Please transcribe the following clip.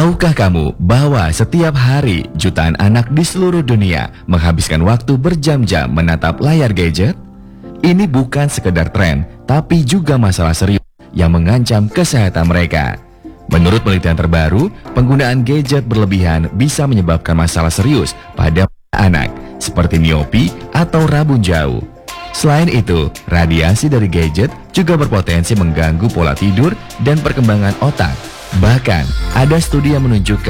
Tahukah kamu bahwa setiap hari jutaan anak di seluruh dunia menghabiskan waktu berjam-jam menatap layar gadget? Ini bukan sekedar tren, tapi juga masalah serius yang mengancam kesehatan mereka. Menurut penelitian terbaru, penggunaan gadget berlebihan bisa menyebabkan masalah serius pada anak, seperti miopi atau rabun jauh. Selain itu, radiasi dari gadget juga berpotensi mengganggu pola tidur dan perkembangan otak. Bahkan, ada studi yang menunjukkan